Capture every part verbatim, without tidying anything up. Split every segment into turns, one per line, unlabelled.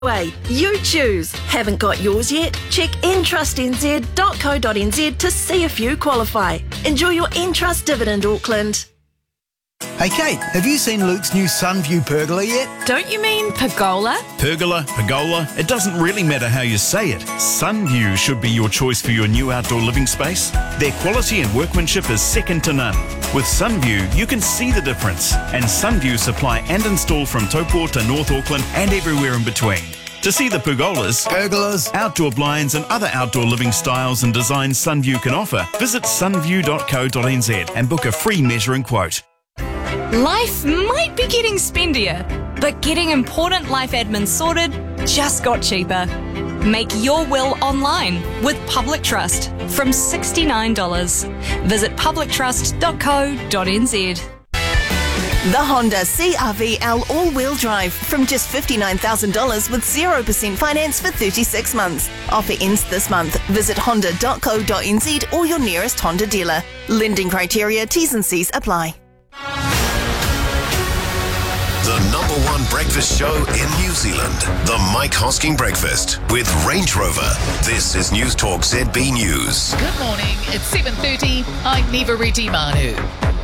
Way, you choose. Haven't got yours yet? Check entrust n z dot co dot n z to see if you qualify. Enjoy your Entrust dividend, Auckland.
Hey Kate, have you seen Luke's new Sunview pergola yet?
Don't you mean pergola?
Pergola, pergola, it doesn't really matter how you say it. Sunview should be your choice for your new outdoor living space. Their quality and workmanship is second to none. With Sunview, you can see the difference. And Sunview supply and install from Taupo to North Auckland and everywhere in between. To see the pergolas,
Pergolas,
outdoor blinds and other outdoor living styles and designs Sunview can offer, visit sunview dot co dot n z and book a free measuring quote.
Life might be getting spendier, but getting important life admin sorted just got cheaper. Make your will online with Public Trust from sixty-nine dollars. Visit public trust dot co dot n z.
The Honda C R V L all-wheel drive from just fifty-nine thousand dollars with zero percent finance for thirty-six months. Offer ends this month. Visit honda dot co dot n z or your nearest Honda dealer. Lending criteria, T's and C's apply.
The number one breakfast show in New Zealand, the Mike Hosking Breakfast with Range Rover. This is News Talk Z B News.
Good morning, it's seven thirty. I'm Neva Reti Manu.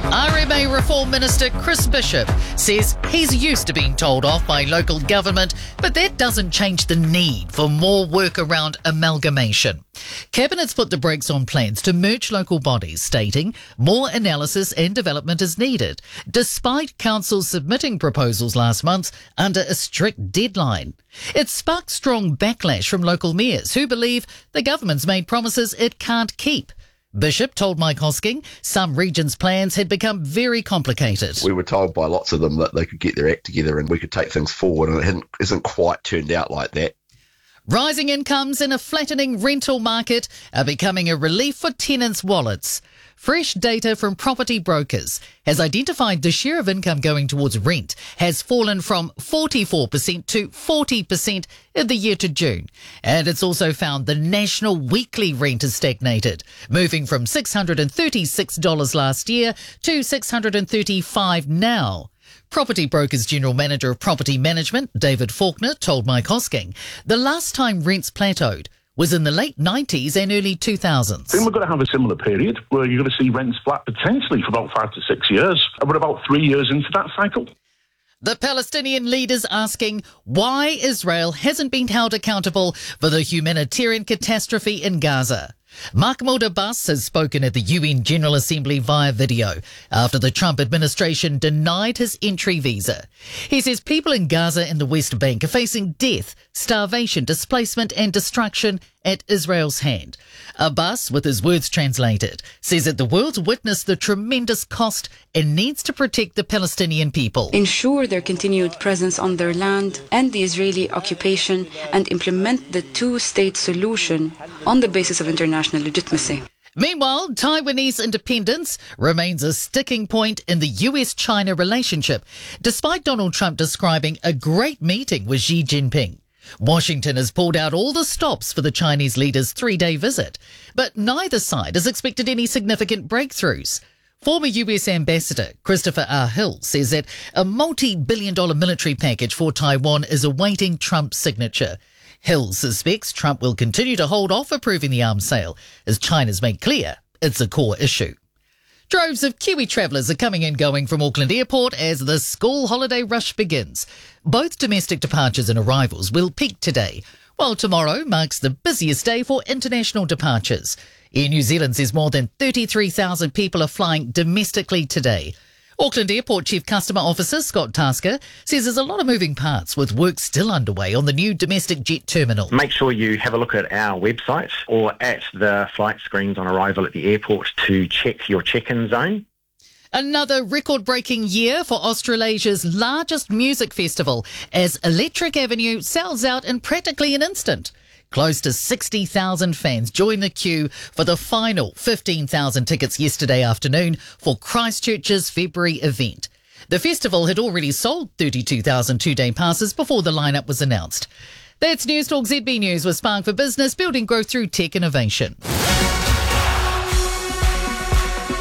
R M A Reform Minister Chris Bishop says he's used to being told off by local government, but that doesn't change the need for more work around amalgamation. Cabinet's put the brakes on plans to merge local bodies, stating more analysis and development is needed, despite council submitting proposals last month under a strict deadline. It sparked strong backlash from local mayors who believe the government's made promises it can't keep. Bishop told Mike Hosking some regions' plans had become very complicated.
We were told by lots of them that they could get their act together and we could take things forward, and it hadn't, isn't quite turned out like that.
Rising incomes in a flattening rental market are becoming a relief for tenants' wallets. Fresh data from property brokers has identified the share of income going towards rent has fallen from forty-four percent to forty percent in the year to June. And it's also found the national weekly rent has stagnated, moving from six hundred thirty-six dollars last year to six hundred thirty-five dollars now. Property Brokers General Manager of Property Management, David Faulkner, told Mike Hosking the last time rents plateaued was in the late nineties and early two thousands.
I think we're going to have a similar period where you're going to see rents flat potentially for about five to six years. And we're about three years into that cycle.
The Palestinian leaders asking why Israel hasn't been held accountable for the humanitarian catastrophe in Gaza. Mahmoud Abbas has spoken at the U N General Assembly via video after the Trump administration denied his entry visa. He says people in Gaza and the West Bank are facing death, starvation, displacement and destruction at Israel's hand. Abbas, with his words translated, says that the world's witnessed the tremendous cost and needs to protect the Palestinian people.
Ensure their continued presence on their land and the Israeli occupation and implement the two-state solution on the basis of international legitimacy.
Meanwhile, Taiwanese independence remains a sticking point in the U S China relationship, despite Donald Trump describing a great meeting with Xi Jinping. Washington has pulled out all the stops for the Chinese leader's three-day visit, but neither side has expected any significant breakthroughs. Former U S Ambassador Christopher R. Hill says that a multi-billion dollar military package for Taiwan is awaiting Trump's signature. Hill suspects Trump will continue to hold off approving the arms sale, as China's made clear it's a core issue. Droves of Kiwi travellers are coming and going from Auckland Airport as the school holiday rush begins. Both domestic departures and arrivals will peak today, while tomorrow marks the busiest day for international departures. Air New Zealand says more than thirty-three thousand people are flying domestically today. Auckland Airport Chief Customer Officer Scott Tasker says there's a lot of moving parts with work still underway on the new domestic jet terminal.
Make sure you have a look at our website or at the flight screens on arrival at the airport to check your check-in zone.
Another record-breaking year for Australasia's largest music festival as Electric Avenue sells out in practically an instant. Close to sixty thousand fans joined the queue for the final fifteen thousand tickets yesterday afternoon for Christchurch's February event. The festival had already sold thirty-two thousand two-day passes before the lineup was announced. That's News Talk Z B News with Spark for Business, building growth through tech innovation.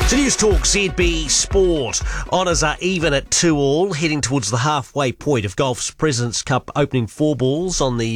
So News Talk Z B Sport. Honours are even at two all, heading towards the halfway point of golf's President's Cup opening four balls on the